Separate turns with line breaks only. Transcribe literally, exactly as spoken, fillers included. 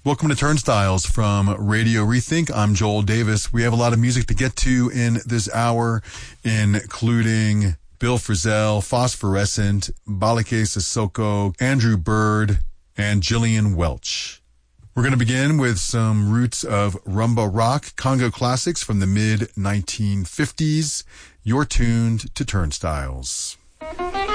Welcome to Turnstiles from Radio Rethink. I'm Joel Davis. We have a lot of music to get to in this hour, including Bill Frisell, Phosphorescent, Balake Sissoko, Andrew Bird, and Gillian Welch. We're going to begin with some roots of rumba rock, Congo classics from the mid nineteen fifties. You're tuned to Turnstiles.